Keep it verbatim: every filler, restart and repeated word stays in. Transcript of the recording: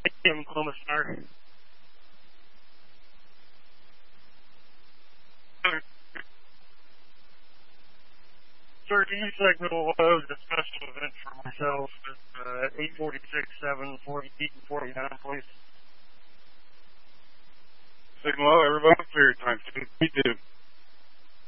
Kim Columbus Star. Sir, can you signal uh, the special event for myself at uh, eight forty-six, seven, forty-eight, and forty-nine, please? Signal, everybody, clear time. Me too.